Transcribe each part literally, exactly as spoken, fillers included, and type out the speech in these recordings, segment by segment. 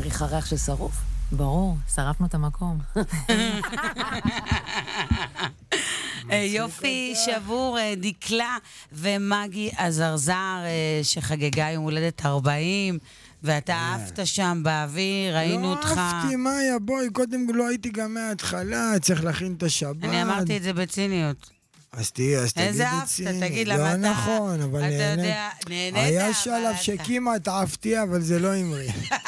מריחה ריח של שרוף? ברור, שרפנו את המקום. יופי שבור, דקלה ומגי הזרזר שחגגה יום הולדת ארבעים, ואתה עפת שם באוויר, ראינו אותך. לא עפתי, מאיה, בואי, קודם לא הייתי גם מההתחלה, צריך להכין את השבת. אני אמרתי את זה בציניות. אז תהיה, אז תגיד את ציני. איזה עפת, תגיד למה אתה... לא נכון, אבל אתה נהנית. יודע, נהנית, היה שלב שכמעט עפתי, אבל זה לא אמרי.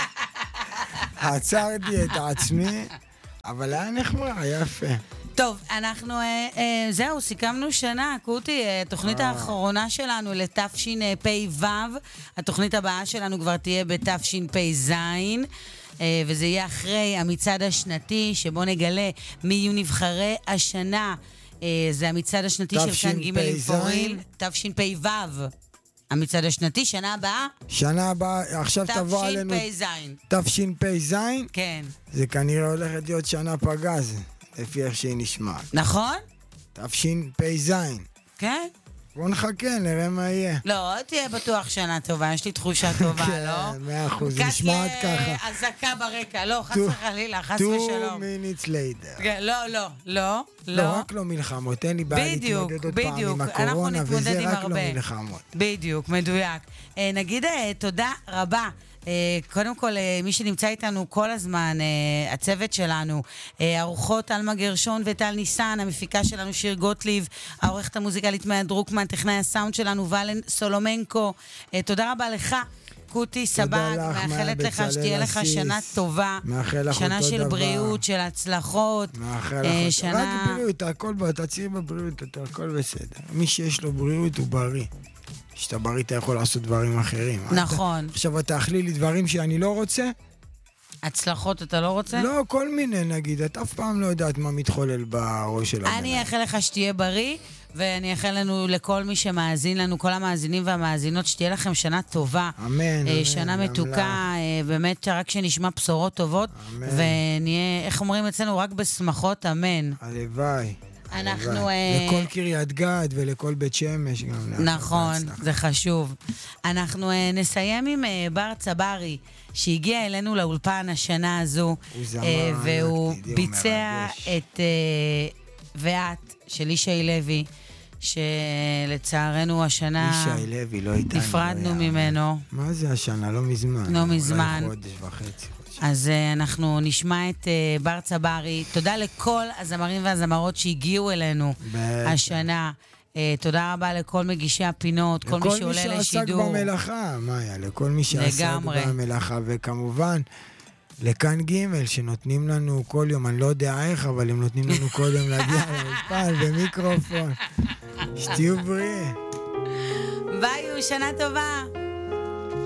עצרתי את עצמי, אבל היה נחמד, היה יפה. טוב, אנחנו, אה, אה, זהו, סיכמנו שנה, קוטי, אה, התוכנית אה. האחרונה שלנו לתשפ"ו, התוכנית הבאה שלנו כבר תהיה בתשפ"ז, אה, וזה יהיה אחרי המצעד השנתי, שבו נגלה מי יהיו נבחרי השנה. אה, זה המצעד השנתי של כאן ג' עם פורים, תשפ"ו. המצעד השנתי, שנה הבאה? שנה הבאה, עכשיו תבוא עלינו... תשפ"ז. תשפ"ז? כן. זה כנראה הולכת להיות שנה פגז, לפי איך שהיא נשמעת. נכון? תשפ"ז. כן. בוא נחכה, נראה מה יהיה. לא, תהיה בטוח שנה טובה, יש לי תחושה טובה, לא? כן, מאה אחוז, נשמעת ככה. קצת אזעקה ברקע, לא, חס וחלילה, חס ושלום. two minutes later. לא, לא, לא, לא. לא, רק לא מלחמות, אין לי בעיה להתמודד עוד פעם עם הקורונה, וזה רק לא מלחמות. בדיוק, מדויק. נגיד תודה רבה. קודם כל, מי שנמצא איתנו כל הזמן, הצוות שלנו, האורחות אלמה גרשון וטל ניסן, המפיקה שלנו שיר גוטליב, העורכת המוזיקלית מאיה דרוקמן, טכנאי הסאונד שלנו ולן סולומנקו. תודה רבה לך, קוטי סבג, מאחלת לך שתהיה לך שנה טובה, שנה של בריאות, של הצלחות. מאחל לך, רק בריאות, הכל, תצהיר בבריאות, הכל בסדר. מי שיש לו בריאות הוא בריא. שאתה בריא אתה יכול לעשות דברים אחרים. נכון. עכשיו אתה אכלי לי דברים שאני לא רוצה? הצלחות אתה לא רוצה? לא, כל מיני נגיד, את אף פעם לא יודעת מה מתחולל בראש של הבן. אני אאחל לך שתהיה בריא, ואני אאחל לנו לכל מי שמאזין לנו, כל המאזינים והמאזינות, שתהיה לכם שנה טובה. אמן, אמן. שנה מתוקה, באמת רק שנשמע בשורות טובות, ונהיה, איך אומרים אצלנו, רק בשמחות, אמן. הלוואי. אנחנו... לכל קריית גת ולכל בית שמש גם. נכון, זה חשוב. אנחנו נסיים עם בר צברי, שהגיע אלינו לאולפן השנה הזו, והוא ביצע את ואת של ישי לוי, שלצערנו השנה נפרדנו ממנו. מה זה השנה? לא מזמן. לא מזמן. חודש וחצי. אז uh, אנחנו נשמע את uh, בר צברי. תודה לכל הזמרים והזמרות שהגיעו אלינו השנה. Uh, תודה רבה לכל מגישי הפינות, כל מי שעולה לשידור. לכל מי שעסק במלאכה, מאיה, לכל מי שעסק במלאכה, וכמובן לכאן ג' שנותנים לנו כל יום, אני לא יודע איך, אבל הם נותנים לנו קודם להגיע לאולפן במיקרופון. שתהיו בריאים. ביי, שנה טובה.